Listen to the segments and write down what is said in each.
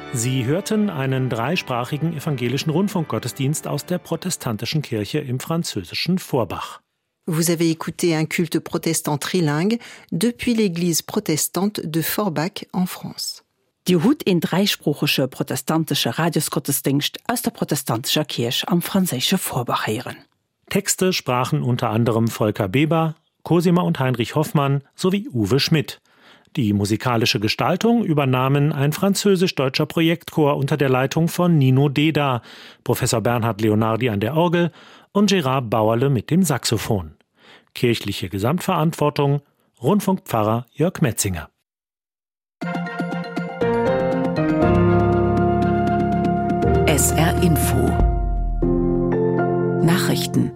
Sie hörten einen dreisprachigen evangelischen Rundfunkgottesdienst aus der protestantischen Kirche im französischen Forbach. Vous avez écouté un culte protestant trilingue depuis l'église protestante de Forbach en France. Die Hut in dreisprachische protestantische Radiosgottesdienst aus der protestantischen Kirche am französischen Forbach hören. Texte sprachen unter anderem Volker Beber, Cosima und Heinrich Hoffmann sowie Uwe Schmidt. Die musikalische Gestaltung übernahmen ein französisch-deutscher Projektchor unter der Leitung von Nino Deda, Professor Bernhard Leonardi an der Orgel und Gerard Bauerle mit dem Saxophon. Kirchliche Gesamtverantwortung Rundfunkpfarrer Jörg Metzinger. SR Info Nachrichten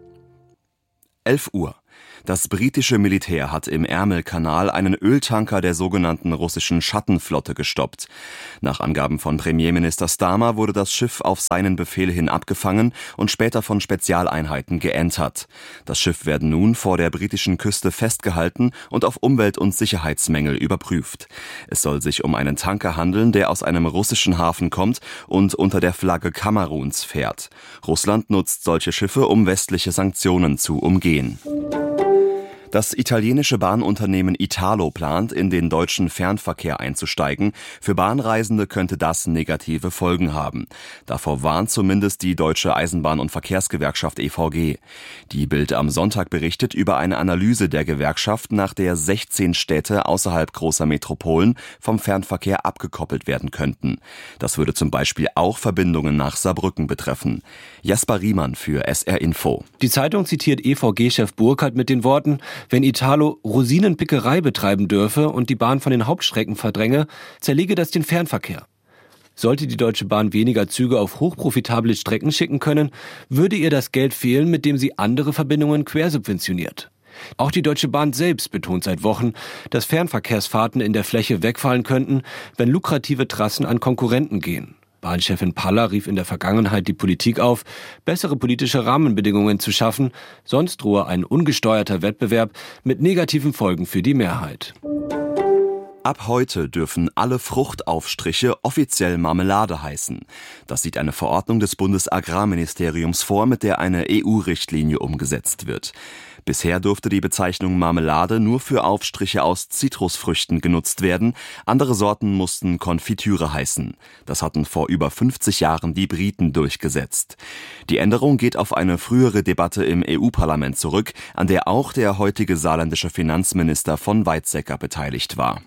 11 Uhr. Das britische Militär hat im Ärmelkanal einen Öltanker der sogenannten russischen Schattenflotte gestoppt. Nach Angaben von Premierminister Starmer wurde das Schiff auf seinen Befehl hin abgefangen und später von Spezialeinheiten geentert. Das Schiff werde nun vor der britischen Küste festgehalten und auf Umwelt- und Sicherheitsmängel überprüft. Es soll sich um einen Tanker handeln, der aus einem russischen Hafen kommt und unter der Flagge Kameruns fährt. Russland nutzt solche Schiffe, um westliche Sanktionen zu umgehen. Das italienische Bahnunternehmen Italo plant, in den deutschen Fernverkehr einzusteigen. Für Bahnreisende könnte das negative Folgen haben. Davor warnt zumindest die Deutsche Eisenbahn- und Verkehrsgewerkschaft EVG. Die Bild am Sonntag berichtet über eine Analyse der Gewerkschaft, nach der 16 Städte außerhalb großer Metropolen vom Fernverkehr abgekoppelt werden könnten. Das würde zum Beispiel auch Verbindungen nach Saarbrücken betreffen. Jasper Riemann für SR Info. Die Zeitung zitiert EVG-Chef Burkhardt mit den Worten: Wenn Italo Rosinenpickerei betreiben dürfe und die Bahn von den Hauptstrecken verdränge, zerlege das den Fernverkehr. Sollte die Deutsche Bahn weniger Züge auf hochprofitable Strecken schicken können, würde ihr das Geld fehlen, mit dem sie andere Verbindungen quersubventioniert. Auch die Deutsche Bahn selbst betont seit Wochen, dass Fernverkehrsfahrten in der Fläche wegfallen könnten, wenn lukrative Trassen an Konkurrenten gehen. Bahnchefin Paller rief in der Vergangenheit die Politik auf, bessere politische Rahmenbedingungen zu schaffen, sonst drohe ein ungesteuerter Wettbewerb mit negativen Folgen für die Mehrheit. Ab heute dürfen alle Fruchtaufstriche offiziell Marmelade heißen. Das sieht eine Verordnung des Bundesagrarministeriums vor, mit der eine EU-Richtlinie umgesetzt wird. Bisher durfte die Bezeichnung Marmelade nur für Aufstriche aus Zitrusfrüchten genutzt werden. Andere Sorten mussten Konfitüre heißen. Das hatten vor über 50 Jahren die Briten durchgesetzt. Die Änderung geht auf eine frühere Debatte im EU-Parlament zurück, an der auch der heutige saarländische Finanzminister von Weizsäcker beteiligt war.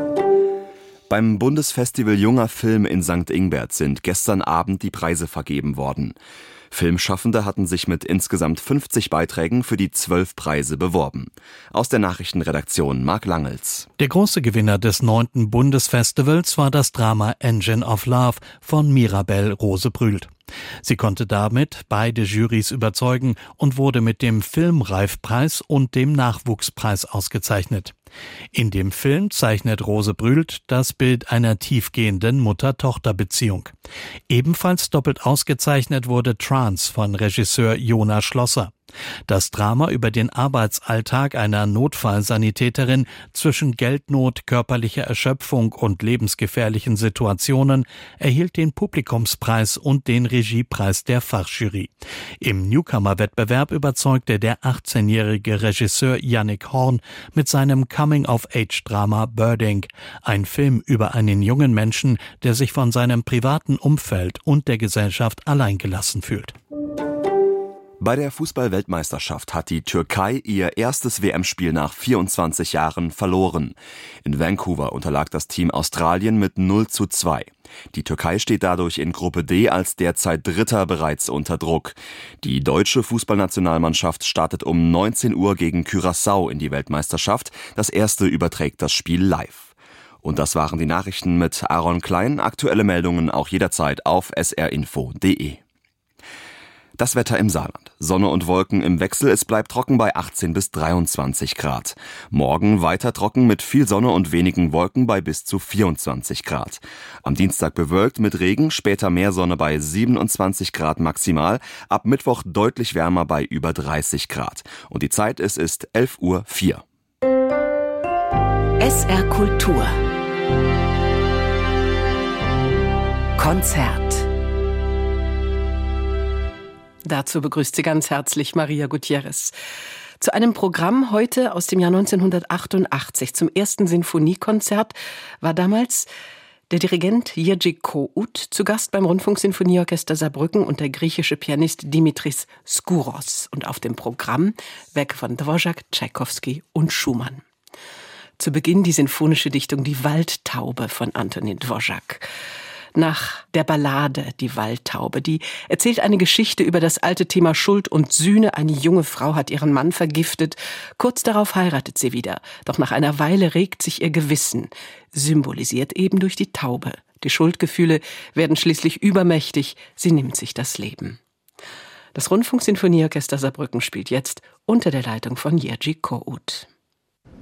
Beim Bundesfestival Junger Film in St. Ingbert sind gestern Abend die Preise vergeben worden. Filmschaffende hatten sich mit insgesamt 50 Beiträgen für die 12 Preise beworben. Aus der Nachrichtenredaktion Marc Langels. Der große Gewinner des 9. Bundesfestivals war das Drama Engine of Love von Mirabel Rose-Brühl. Sie konnte damit beide Jurys überzeugen und wurde mit dem Filmreifpreis und dem Nachwuchspreis ausgezeichnet. In dem Film zeichnet Rose-Brühl das Bild einer tiefgehenden Mutter-Tochter-Beziehung. Ebenfalls doppelt ausgezeichnet wurde Trance von Regisseur Jonas Schlosser. Das Drama über den Arbeitsalltag einer Notfallsanitäterin zwischen Geldnot, körperlicher Erschöpfung und lebensgefährlichen Situationen erhielt den Publikumspreis und den Regiepreis der Fachjury. Im Newcomer-Wettbewerb überzeugte der 18-jährige Regisseur Yannick Horn mit seinem Coming-of-Age-Drama Birding, ein Film über einen jungen Menschen, der sich von seinem privaten Umfeld und der Gesellschaft alleingelassen fühlt. Bei der Fußball-Weltmeisterschaft hat die Türkei ihr erstes WM-Spiel nach 24 Jahren verloren. In Vancouver unterlag das Team Australien mit 0:2. Die Türkei steht dadurch in Gruppe D als derzeit Dritter bereits unter Druck. Die deutsche Fußballnationalmannschaft startet um 19 Uhr gegen Curaçao in die Weltmeisterschaft. Das erste überträgt das Spiel live. Und das waren die Nachrichten mit Aaron Klein. Aktuelle Meldungen auch jederzeit auf srinfo.de. Das Wetter im Saarland. Sonne und Wolken im Wechsel. Es bleibt trocken bei 18 bis 23 Grad. Morgen weiter trocken mit viel Sonne und wenigen Wolken bei bis zu 24 Grad. Am Dienstag bewölkt mit Regen, später mehr Sonne bei 27 Grad maximal. Ab Mittwoch deutlich wärmer bei über 30 Grad. Und die Zeit ist 11:04 Uhr. SR Kultur Konzert. Dazu begrüßt sie ganz herzlich Maria Gutierrez. Zu einem Programm heute aus dem Jahr 1988 zum ersten Sinfoniekonzert war damals der Dirigent Jerzy Kout zu Gast beim Rundfunksinfonieorchester Saarbrücken und der griechische Pianist Dimitris Skouros. Und auf dem Programm Werke von Dvořák, Tschaikowski und Schumann. Zu Beginn die sinfonische Dichtung Die Waldtaube von Antonín Dvořák. Nach der Ballade Die Waldtaube. Die erzählt eine Geschichte über das alte Thema Schuld und Sühne. Eine junge Frau hat ihren Mann vergiftet. Kurz darauf heiratet sie wieder. Doch nach einer Weile regt sich ihr Gewissen. Symbolisiert eben durch die Taube. Die Schuldgefühle werden schließlich übermächtig. Sie nimmt sich das Leben. Das Rundfunksinfonieorchester Saarbrücken spielt jetzt unter der Leitung von Jerzy Kout.